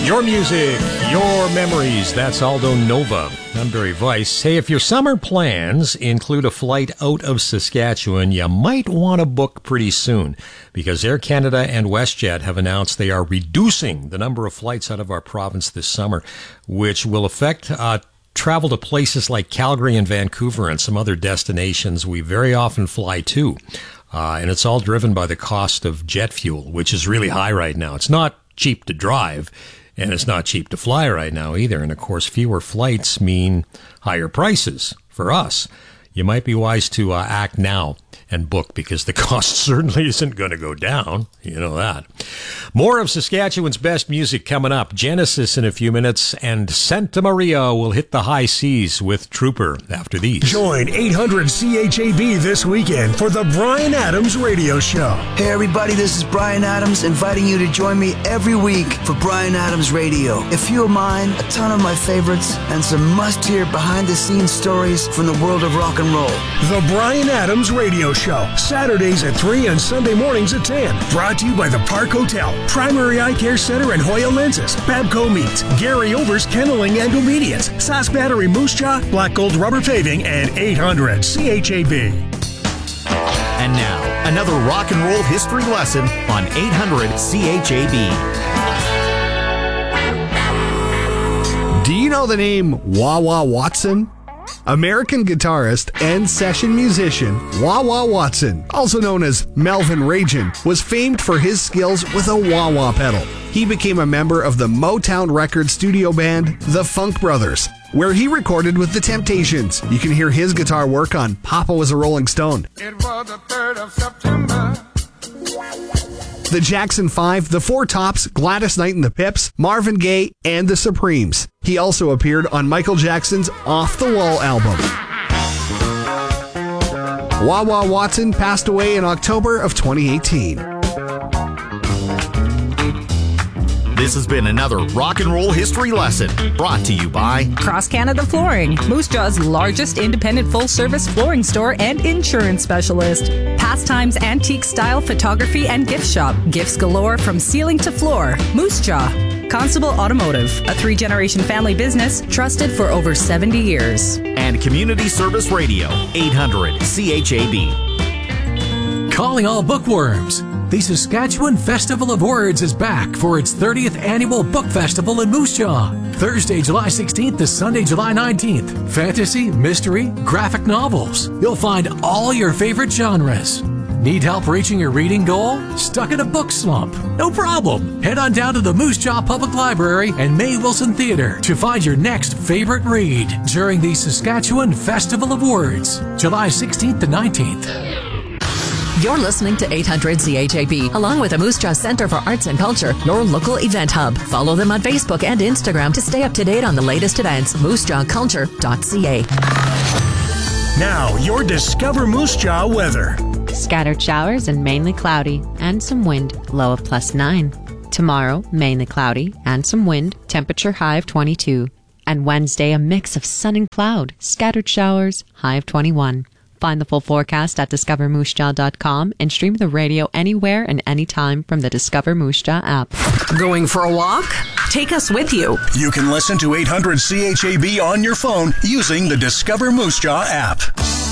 Your music, your memories. That's Aldo Nova. I'm Barry Weiss. Hey, if your summer plans include a flight out of Saskatchewan, you might want to book pretty soon because Air Canada and WestJet have announced they are reducing the number of flights out of our province this summer, which will affect travel to places like Calgary and Vancouver and some other destinations we very often fly to. And it's all driven by the cost of jet fuel, which is really high right now. It's not cheap to drive, and it's not cheap to fly right now either. And, of course, fewer flights mean higher prices for us. You might be wise to act now and book because the cost certainly isn't going to go down. You know that. More of Saskatchewan's best music coming up. Genesis in a few minutes, and Santa Maria will hit the high seas with Trooper after these. Join 800 CHAB this weekend for the Bryan Adams Radio Show. Hey everybody, this is Bryan Adams inviting you to join me every week for Bryan Adams Radio. A few of mine, a ton of my favorites, and some must-hear behind-the-scenes stories from the world of rock and roll. The Bryan Adams Radio Show, Saturdays at 3 and Sunday mornings at 10. Brought to you by the Park Hotel, Primary Eye Care Center and Hoya Lenses, Babco Meats, Gary Over's Kenneling and Obedience, Sask Battery Moose Jaw, Black Gold Rubber Paving, and 800 CHAB. And now, another rock and roll history lesson on 800 CHAB. Do you know the name Wah Wah Watson? American guitarist and session musician Wah Wah Watson, also known as Melvin Ragin, was famed for his skills with a wah wah pedal. He became a member of the Motown record studio band The Funk Brothers, where he recorded with The Temptations. You can hear his guitar work on Papa Was a Rolling Stone, It was the 3rd of September. The Jackson 5, The Four Tops, Gladys Knight and the Pips, Marvin Gaye, and The Supremes. He also appeared on Michael Jackson's Off the Wall album. Wah Wah Watson passed away in October of 2018. This has been another rock and roll history lesson brought to you by Cross Canada Flooring, Moose Jaw's largest independent full-service flooring store and insurance specialist. Pastimes, antique style photography and gift shop. Gifts galore from ceiling to floor. Moose Jaw. Constable Automotive, a 3-generation family business trusted for over 70 years. And Community Service Radio, 800 CHAB. Calling all bookworms. The Saskatchewan Festival of Words is back for its 30th annual book festival in Moose Jaw. Thursday, July 16th to Sunday, July 19th. Fantasy, mystery, graphic novels. You'll find all your favorite genres. Need help reaching your reading goal? Stuck in a book slump? No problem. Head on down to the Moose Jaw Public Library and May Wilson Theatre to find your next favorite read during the Saskatchewan Festival of Words, July 16th to 19th. You're listening to 800 CHAB, along with the Moose Jaw Center for Arts and Culture, your local event hub. Follow them on Facebook and Instagram to stay up to date on the latest events. moosejawculture.ca. Now, your Discover Moose Jaw weather. Scattered showers and mainly cloudy, and some wind, low of +9. Tomorrow, mainly cloudy and some wind, temperature high of 22. And Wednesday, a mix of sun and cloud, scattered showers, high of 21. Find the full forecast at discovermoosejaw.com and stream the radio anywhere and anytime from the Discover Moose Jaw app. Going for a walk? Take us with you. You can listen to 800 CHAB on your phone using the Discover Moose Jaw app.